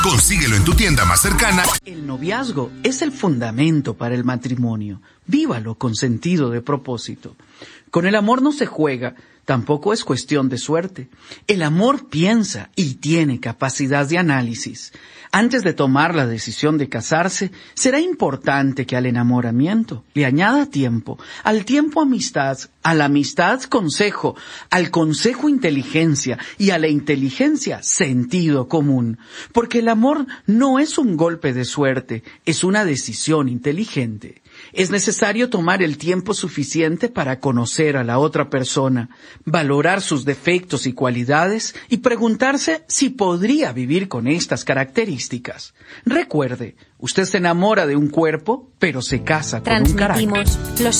Consíguelo en tu tienda más cercana. El noviazgo es el fundamento para el matrimonio. Vívalo con sentido de propósito. Con el amor no se juega, tampoco es cuestión de suerte. El amor piensa y tiene capacidad de análisis. Antes de tomar la decisión de casarse, será importante que al enamoramiento le añada tiempo, al tiempo amistad, a la amistad consejo, al consejo inteligencia y a la inteligencia sentido común. Porque el amor no es un golpe de suerte, es una decisión inteligente. Es necesario tomar el tiempo suficiente para conocer a la otra persona, valorar sus defectos y cualidades y preguntarse si podría vivir con estas características. Recuerde, usted se enamora de un cuerpo, pero se casa con un carácter. Transmitimos los